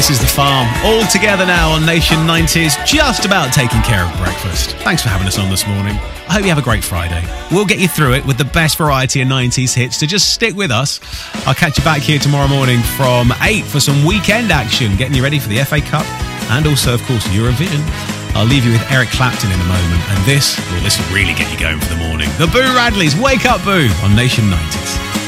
This is The Farm, all together now on Nation 90s, just about taking care of breakfast. Thanks for having us on this morning. I hope you have a great Friday. We'll get you through it with the best variety of 90s hits, so just stick with us. I'll catch you back here tomorrow morning from 8 for some weekend action, getting you ready for the FA Cup and also, of course, Eurovision. I'll leave you with Eric Clapton in a moment, and this will really get you going for the morning. The Boo Radleys, Wake Up Boo on Nation 90s.